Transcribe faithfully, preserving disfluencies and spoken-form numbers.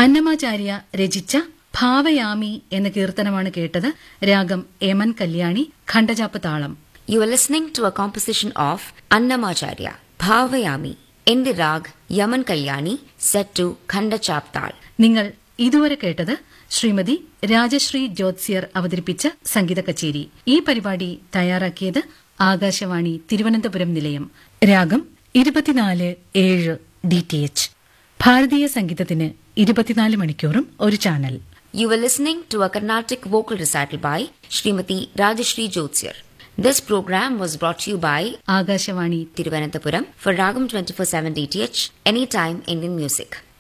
അന്നമാചാര്യ രചിച്ച ഭാവയാമി എന്ന കീർത്തനമാണ് കേട്ടത്. രാഗം യമൻ കല്യാണി, ഖണ്ഡജാപ്പ് താളം. You are listening to a composition of Annamacharya, Bhavayami, in the rag Yaman Kalyani, set to Khandachap Tal. നിങ്ങൾ ഇതുവരെ കേട്ടത് ശ്രീമതി രാജശ്രീ ജ്യോത്സ്യർ അവതരിപ്പിച്ച സംഗീത കച്ചേരി. ഈ പരിപാടി തയ്യാറാക്കിയത് ആകാശവാണി തിരുവനന്തപുരം നിലയം. രാഗം ഇരുപത്തിനാല് ഏഴ് ഡി ടി എച്ച്. ഭാരതീയ സംഗീതത്തിന് ഇരുപത്തിനാല് മണിക്കൂറും ഒരു channel. You were listening to a Carnatic vocal recital by Srimati Rajashri Jyotsyer. This program was brought to you by Akashvani Thiruvananthapuram for Ragam twenty-four seven D T H, Anytime Indian Music.